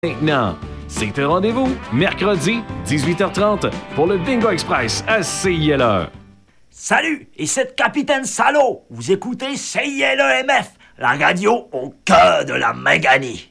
Maintenant, c'est un rendez-vous, mercredi, 18h30, pour le Bingo Express à CILE. Salut, ici le Capitaine Salaud. Vous écoutez CILE-MF, la radio au cœur de la Méganie.